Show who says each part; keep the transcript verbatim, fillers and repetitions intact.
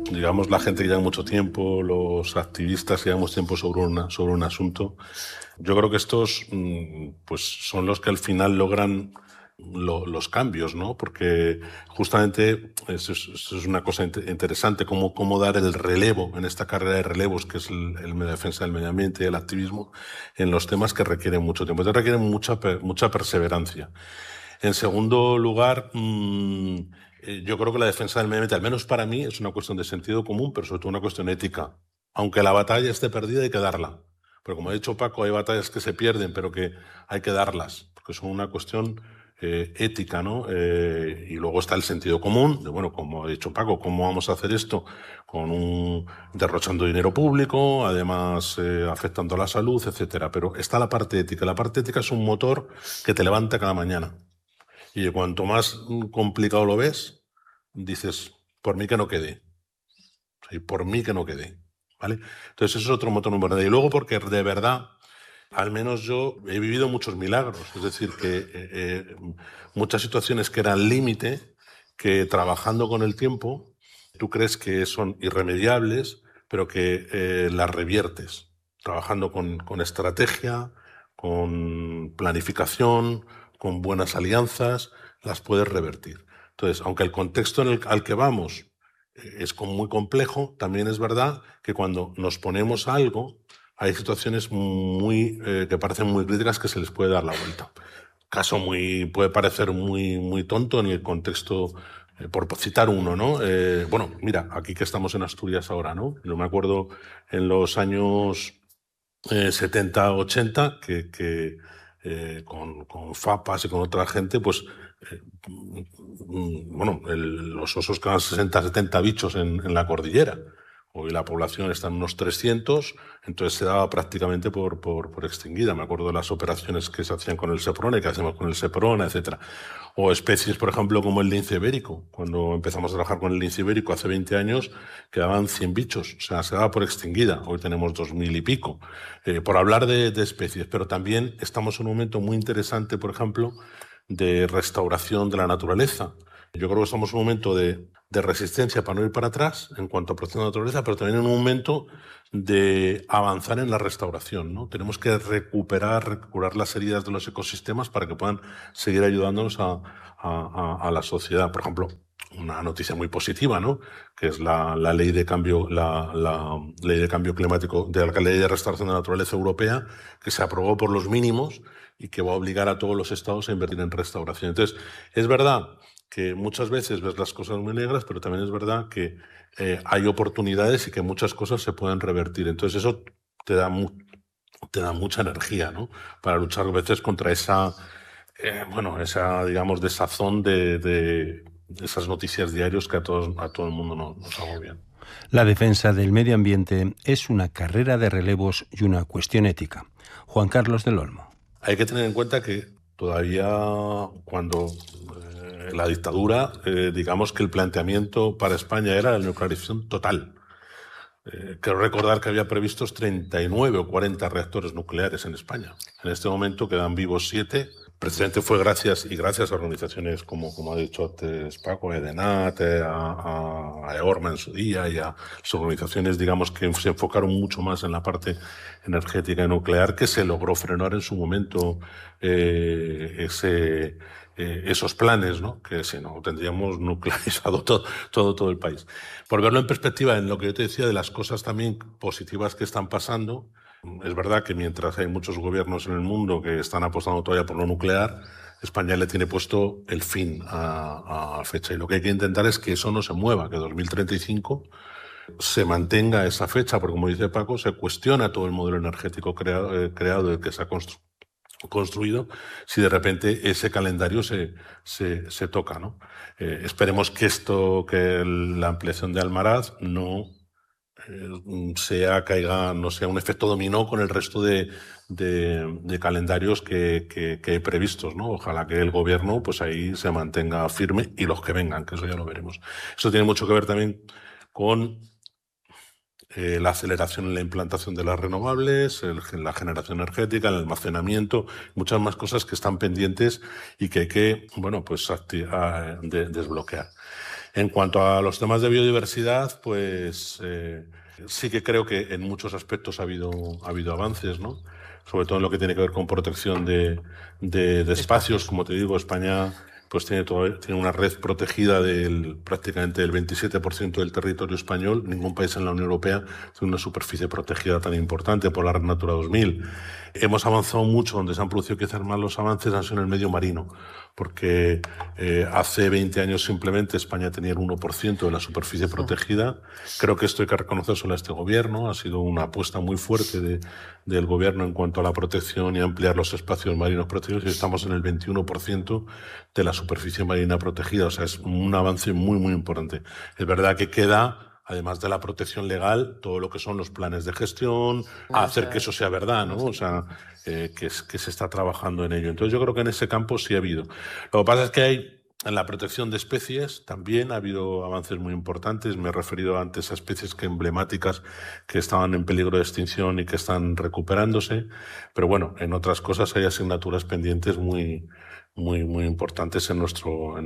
Speaker 1: digamos, la gente que lleva mucho tiempo, los activistas que llevamos tiempo sobre, una, sobre un asunto, yo creo que estos pues, son los que al final logran lo, los cambios, ¿no? Porque justamente eso es, eso es una cosa interesante, cómo, cómo dar el relevo en esta carrera de relevos, que es el, el la defensa del medio ambiente y el activismo, en los temas que requieren mucho tiempo, que requieren mucha, mucha perseverancia. En segundo lugar, mmm, yo creo que la defensa del medio ambiente, al menos para mí, es una cuestión de sentido común, pero sobre todo una cuestión ética. Aunque la batalla esté perdida, hay que darla. Pero como ha dicho Paco, hay batallas que se pierden, pero que hay que darlas, porque son una cuestión eh, ética, ¿no? Eh, y luego está el sentido común, de, bueno, como ha dicho Paco, ¿cómo vamos a hacer esto? Con un derrochando dinero público, además eh, afectando a la salud, etcétera. Pero está la parte ética. La parte ética es un motor que te levanta cada mañana. Y cuanto más complicado lo ves, dices, por mí que no quede. Y por mí que no quede. ¿Vale? Entonces, eso es otro motor muy importante. Y luego, porque de verdad, al menos yo he vivido muchos milagros. Es decir, que eh, eh, muchas situaciones que eran límite, que trabajando con el tiempo, tú crees que son irremediables, pero que eh, las reviertes. Trabajando con, con estrategia, con planificación, con buenas alianzas, las puedes revertir. Entonces, aunque el contexto en el, al que vamos es muy complejo, también es verdad que cuando nos ponemos a algo, hay situaciones muy, eh, que parecen muy críticas que se les puede dar la vuelta. Caso muy, puede parecer muy, muy tonto en el contexto, eh, por citar uno, ¿no? Eh, bueno, mira, aquí que estamos en Asturias ahora, ¿no? Yo me acuerdo en los años eh, setenta, ochenta, que, que eh, con, con FAPAS y con otra gente, pues, eh, bueno, el, los osos quedan sesenta, setenta bichos en, en la cordillera. Hoy la población está en unos trescientos, entonces se daba prácticamente por, por, por extinguida. Me acuerdo de las operaciones que se hacían con el Seprona y que hacemos con el Seprona, etcétera. O especies, por ejemplo, como el lince ibérico. Cuando empezamos a trabajar con el lince ibérico hace veinte años, quedaban cien bichos. O sea, se daba por extinguida. Hoy tenemos dos mil y pico. Eh, por hablar de, de especies, pero también estamos en un momento muy interesante, por ejemplo, de restauración de la naturaleza. Yo creo que estamos en un momento de, de resistencia para no ir para atrás en cuanto a protección de la naturaleza, pero también en un momento de avanzar en la restauración, ¿no? Tenemos que recuperar, recuperar las heridas de los ecosistemas para que puedan seguir ayudándonos a, a, a la sociedad. Por ejemplo, una noticia muy positiva, ¿no? Que es la, la ley de cambio, la, la ley de cambio climático, de la ley de restauración de la naturaleza europea, que se aprobó por los mínimos y que va a obligar a todos los estados a invertir en restauración. Entonces, es verdad que muchas veces ves las cosas muy negras, pero también es verdad que eh, hay oportunidades y que muchas cosas se pueden revertir. Entonces, eso te da, mu te da mucha energía, ¿no? Para luchar a veces contra esa, eh, bueno, esa, digamos, desazón de, de esas noticias diarias que a, todos, a todo el mundo nos, nos agobian.
Speaker 2: La defensa del medio ambiente es una carrera de relevos y una cuestión ética. Juan Carlos del Olmo.
Speaker 1: Hay que tener en cuenta que todavía cuando eh, la dictadura, eh, digamos que el planteamiento para España era la nuclearización total. Eh, quiero recordar que había previstos treinta y nueve o cuarenta reactores nucleares en España. En este momento quedan vivos siete. Precisamente fue gracias y gracias a organizaciones como, como ha dicho antes Paco, a EDENAT, a, a EORMA en su día y a las organizaciones, digamos, que se enfocaron mucho más en la parte energética y nuclear, que se logró frenar en su momento eh, ese, eh, esos planes, ¿no? Que si no tendríamos nuclearizado todo, todo, todo el país. Por verlo en perspectiva, en lo que yo te decía de las cosas también positivas que están pasando, es verdad que mientras hay muchos gobiernos en el mundo que están apostando todavía por lo nuclear, España le tiene puesto el fin a, a fecha. Y lo que hay que intentar es que eso no se mueva, que dos mil treinta y cinco se mantenga esa fecha, porque como dice Paco, se cuestiona todo el modelo energético creado, eh, creado el que se ha constru construido, si de repente ese calendario se, se, se toca, ¿no? Eh, esperemos que esto, que la ampliación de Almaraz no sea, caiga, no sea un efecto dominó con el resto de, de, de calendarios que, que, que hay previstos, ¿no? Ojalá que el gobierno, pues ahí se mantenga firme y los que vengan, que eso ya lo veremos. Eso tiene mucho que ver también con eh, la aceleración en la implantación de las renovables, el, la generación energética, el almacenamiento, muchas más cosas que están pendientes y que hay que, bueno, pues de, desbloquear. En cuanto a los temas de biodiversidad, pues eh, sí que creo que en muchos aspectos ha habido, ha habido avances, ¿no? Sobre todo en lo que tiene que ver con protección de, de, de espacios. Como te digo, España pues tiene, todo, tiene una red protegida del prácticamente del veintisiete por ciento del territorio español. Ningún país en la Unión Europea tiene una superficie protegida tan importante por la Red Natura dos mil. Hemos avanzado mucho, donde se han producido quizás más los avances han sido en el medio marino, porque eh, hace veinte años simplemente España tenía el uno por ciento de la superficie protegida. Creo que esto hay que reconocerlo a este gobierno. Ha sido una apuesta muy fuerte de, del gobierno en cuanto a la protección y ampliar los espacios marinos protegidos, y estamos en el veintiuno por ciento de la superficie marina protegida. O sea, es un avance muy, muy importante. Es verdad que queda, además de la protección legal, todo lo que son los planes de gestión, a hacer que eso sea verdad, ¿no? O sea, eh, que, es, que se está trabajando en ello. Entonces yo creo que en ese campo sí ha habido. Lo que pasa es que hay, en la protección de especies también ha habido avances muy importantes. Me he referido antes a especies que emblemáticas que estaban en peligro de extinción y que están recuperándose. Pero bueno, en otras cosas hay asignaturas pendientes muy, muy, muy importantes en nuestro, en